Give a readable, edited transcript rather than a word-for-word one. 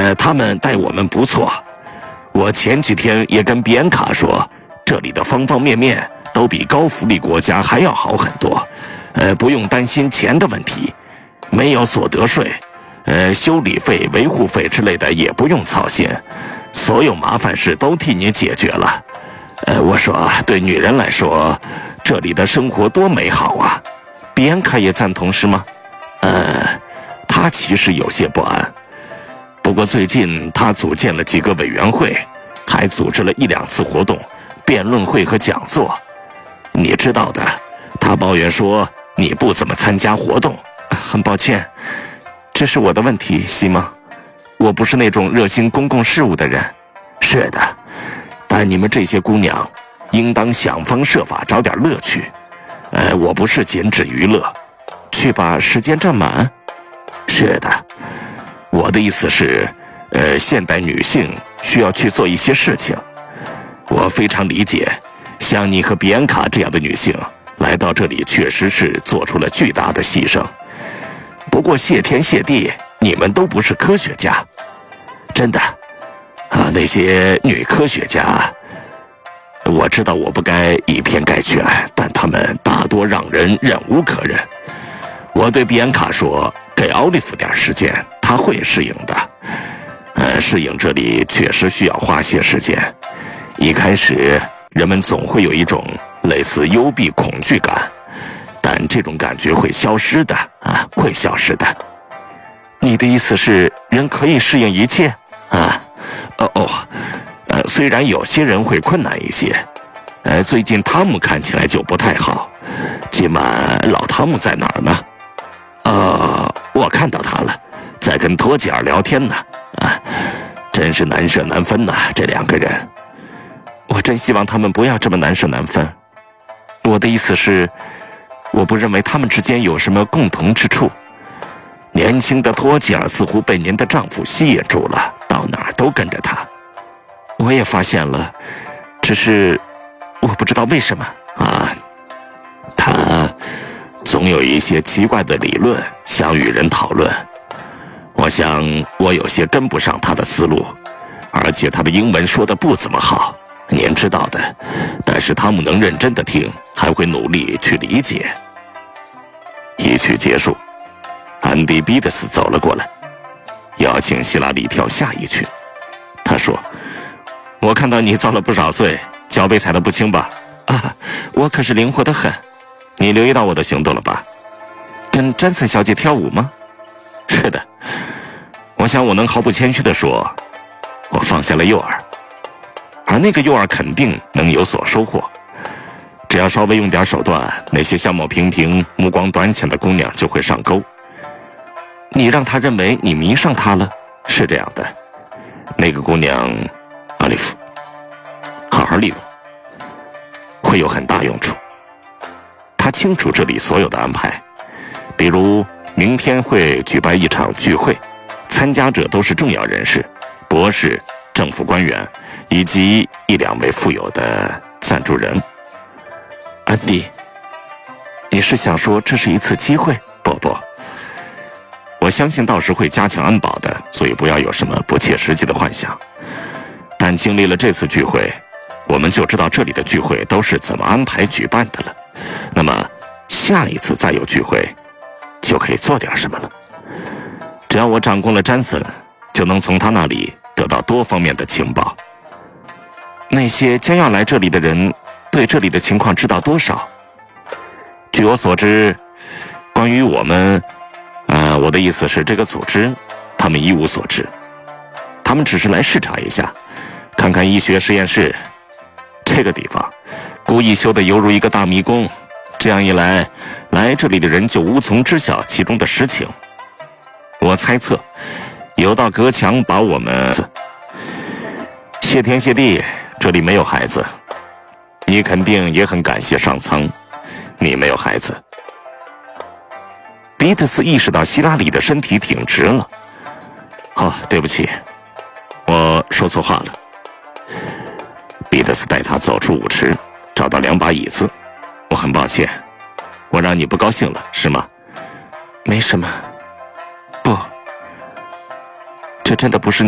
他们待我们不错。我前几天也跟比安卡说，这里的方方面面都比高福利国家还要好很多。不用担心钱的问题，没有所得税，修理费、维护费之类的也不用操心，所有麻烦事都替你解决了。我说，对女人来说，这里的生活多美好啊！ 比安卡也赞同是吗？ 他其实有些不安，不过最近他组建了几个委员会，还组织了1、2次活动、辩论会和讲座。你知道的，他抱怨说你不怎么参加活动。 很抱歉，这是我的问题，西蒙。我不是那种热心公共事务的人。 是的，但你们这些姑娘应当想方设法找点乐趣。我不是仅指娱乐， 去把时间占满。 是的，我的意思是，现代女性需要去做一些事情。我非常理解，像你和比安卡这样的女性来到这里，确实是做出了巨大的牺牲。不过谢天谢地，你们都不是科学家，真的。那些女科学家，我知道我不该以偏概全，但她们大多让人忍无可忍。我对比安卡说，给奥利弗点时间，他会适应的。适应这里确实需要花些时间。一开始，人们总会有一种类似幽闭恐惧感，但这种感觉会消失的，会消失的。 你的意思是，人可以适应一切？ 虽然有些人会困难一些。最近汤姆看起来就不太好。今晚老汤姆在哪儿呢？我看到他了，在跟托吉尔聊天呢。真是难舍难分呐，这2个人。 我真希望他们不要这么难舍难分。我的意思是，我不认为他们之间有什么共同之处。 年轻的托吉尔似乎被您的丈夫吸引住了，到哪儿都跟着他。 我也发现了，只是我不知道为什么。 他总有一些奇怪的理论想与人讨论。我想我有些跟不上他的思路，而且他的英文说得不怎么好，您知道的。但是汤姆能认真地听，还会努力去理解。一曲结束，安迪·彼得斯走了过来，邀请希拉里跳下一曲。他说， 我看到你遭了不少罪，脚被踩得不轻吧？我可是灵活得很。你留意到我的行动了吧？跟詹森小姐跳舞吗？ 是的。我想我能毫不谦虚地说，我放下了诱饵，而那个诱饵肯定能有所收获。只要稍微用点手段，那些相貌平平、目光短浅的姑娘就会上钩。 你让她认为你迷上她了？ 是这样的。那个姑娘，奥利弗，好好利用，会有很大用处。她清楚这里所有的安排，比如明天会举办一场聚会，参加者都是重要人士、博士、政府官员以及1、2位富有的赞助人。 安迪，你是想说这是一次机会？ 不，我相信到时会加强安保的，所以不要有什么不切实际的幻想。但经历了这次聚会，我们就知道这里的聚会都是怎么安排举办的了。那么下一次再有聚会，就可以做点什么了。只要我掌控了詹森，就能从他那里得到多方面的情报。 那些将要来这里的人对这里的情况知道多少？ 据我所知，关于我们，我的意思是这个组织，他们一无所知。他们只是来视察一下，看看医学实验室这个地方，故意修得犹如一个大迷宫。这样一来，来这里的人就无从知晓其中的实情。我猜测，有道隔墙把我们……谢天谢地，这里没有孩子。你肯定也很感谢上苍，你没有孩子。 彼得斯意识到希拉里的身体挺直了。 对不起，我说错话了。彼得斯带他走出舞池，找到2把椅子。我很抱歉，我让你不高兴了，是吗？ 没什么。不，这真的不是